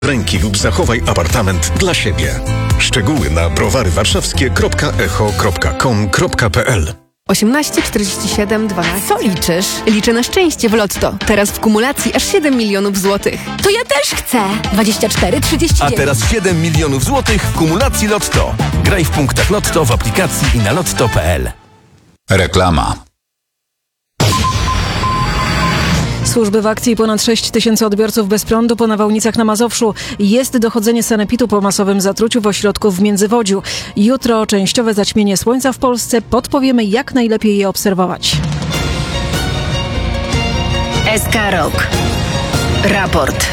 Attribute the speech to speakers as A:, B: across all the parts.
A: ręki lub zachowaj apartament dla siebie. Szczegóły na browarywarszawskie.echo.com.pl
B: 18 47 12.
C: Co liczysz?
B: Liczę na szczęście w Lotto. Teraz w kumulacji aż 7 milionów złotych.
C: To ja też chcę! 24 39.
D: A teraz 7 milionów złotych w kumulacji Lotto. Graj w punktach Lotto w aplikacji i na lotto.pl.
E: Reklama.
F: Służby w akcji, ponad 6 tysięcy odbiorców bez prądu po nawałnicach na Mazowszu. Jest dochodzenie sanepidu po masowym zatruciu w ośrodku w Międzywodziu. Jutro częściowe zaćmienie słońca w Polsce. Podpowiemy, jak najlepiej je obserwować.
C: SK Rok. Raport.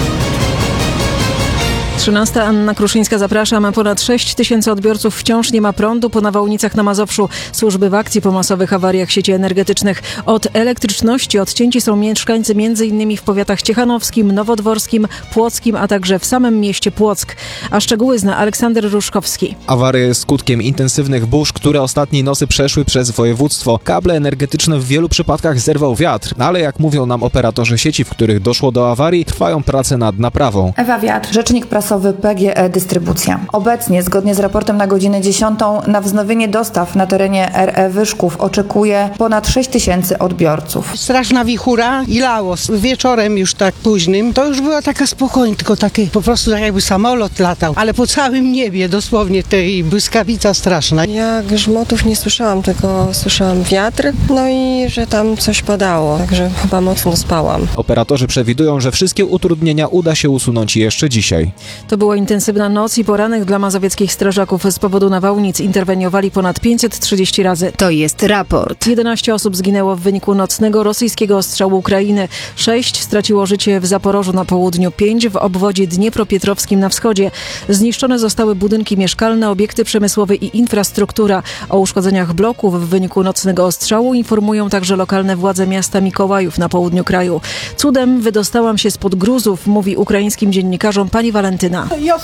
F: 13. Anna Kruszyńska, zapraszam. Ponad 6 tysięcy odbiorców wciąż nie ma prądu po nawałnicach na Mazowszu. Służby w akcji po masowych awariach sieci energetycznych. Od elektryczności odcięci są mieszkańcy m.in. w powiatach ciechanowskim, nowodworskim, płockim, a także w samym mieście Płock. A szczegóły zna Aleksander Ruszkowski.
G: Awaria jest skutkiem intensywnych burz, które ostatniej nocy przeszły przez województwo. Kable energetyczne w wielu przypadkach zerwał wiatr, ale jak mówią nam operatorzy sieci, w których doszło do awarii, trwają prace nad naprawą.
H: Ewa Wiatr, rzecznik prasowy PGE Dystrybucja. Obecnie, zgodnie z raportem na godzinę 10, na wznowienie dostaw na terenie RE Wyszków oczekuje ponad 6 tysięcy odbiorców.
I: Straszna wichura i lało. Wieczorem już tak późnym, to już była taka spokojna, tylko taki po prostu tak jakby samolot latał, ale po całym niebie dosłownie tej błyskawica straszna.
J: Ja grzmotów nie słyszałam, tylko słyszałam wiatr, no i że tam coś padało, także chyba mocno spałam.
G: Operatorzy przewidują, że wszystkie utrudnienia uda się usunąć jeszcze dzisiaj.
F: To była intensywna noc i poranek dla mazowieckich strażaków. Z powodu nawałnic interweniowali ponad 530 razy.
C: To jest raport.
F: 11 osób zginęło w wyniku nocnego rosyjskiego ostrzału Ukrainy. 6 straciło życie w Zaporożu na południu, 5 w obwodzie dniepropietrowskim na wschodzie. Zniszczone zostały budynki mieszkalne, obiekty przemysłowe i infrastruktura. O uszkodzeniach bloków w wyniku nocnego ostrzału informują także lokalne władze miasta Mikołajów na południu kraju. Cudem wydostałam się spod gruzów, mówi ukraińskim dziennikarzom pani Walentyna.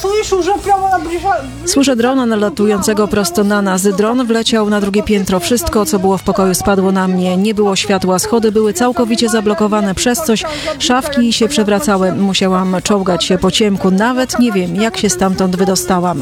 F: Słyszę drona nalatującego prosto na nas. Dron wleciał na drugie piętro. Wszystko, co było w pokoju, spadło na mnie. Nie było światła. Schody były całkowicie zablokowane przez coś. Szafki się przewracały. Musiałam czołgać się po ciemku. Nawet nie wiem, jak się stamtąd wydostałam.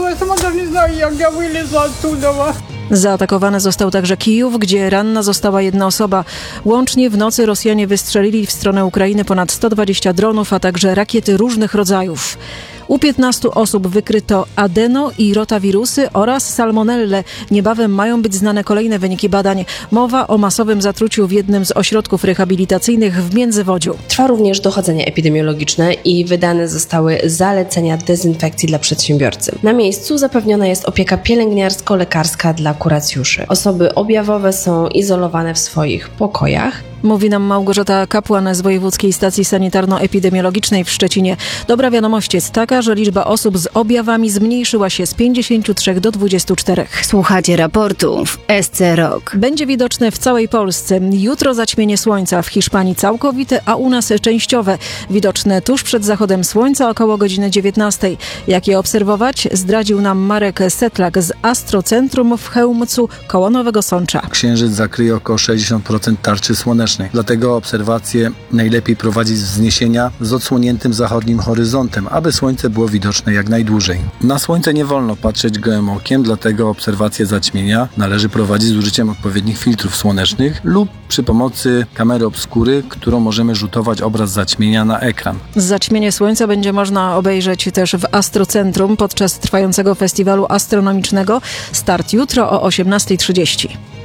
F: Zaatakowany został także Kijów, gdzie ranna została jedna osoba. Łącznie w nocy Rosjanie wystrzelili w stronę Ukrainy ponad 120 dronów, a także rakiety różnych rodzajów. U 15 osób wykryto adeno- i rotawirusy oraz salmonellę. Niebawem mają być znane kolejne wyniki badań. Mowa o masowym zatruciu w jednym z ośrodków rehabilitacyjnych w Międzywodziu.
K: Trwa również dochodzenie epidemiologiczne i wydane zostały zalecenia dezynfekcji dla przedsiębiorcy. Na miejscu zapewniona jest opieka pielęgniarsko-lekarska dla kuracjuszy. Osoby objawowe są izolowane w swoich pokojach.
F: Mówi nam Małgorzata Kapłan z Wojewódzkiej Stacji Sanitarno-Epidemiologicznej w Szczecinie. Dobra wiadomość jest taka, że liczba osób z objawami zmniejszyła się z 53 do 24.
C: Słuchacie raportu w SC Rok.
F: Będzie widoczne w całej Polsce. Jutro zaćmienie słońca, w Hiszpanii całkowite, a u nas częściowe. Widoczne tuż przed zachodem słońca około godziny 19. Jak je obserwować, zdradził nam Marek Setlak z Astrocentrum w Chełmcu koło Nowego Sącza.
L: Księżyc zakryje około 60% tarczy słonecznej. Dlatego obserwacje najlepiej prowadzić z wzniesienia z odsłoniętym zachodnim horyzontem, aby słońce było widoczne jak najdłużej. Na słońce nie wolno patrzeć gołym okiem, dlatego obserwacje zaćmienia należy prowadzić z użyciem odpowiednich filtrów słonecznych lub przy pomocy kamery obskury, którą możemy rzutować obraz zaćmienia na ekran.
F: Zaćmienie słońca będzie można obejrzeć też w Astrocentrum podczas trwającego festiwalu astronomicznego. Start jutro o 18:30.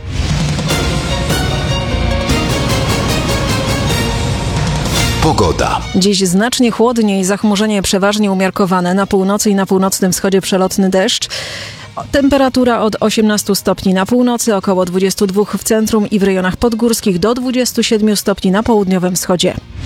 E: Pogoda.
F: Dziś znacznie chłodniej, zachmurzenie przeważnie umiarkowane. Na północy i na północnym wschodzie przelotny deszcz. Temperatura od 18 stopni na północy, około 22 w centrum i w rejonach podgórskich, do 27 stopni na południowym wschodzie.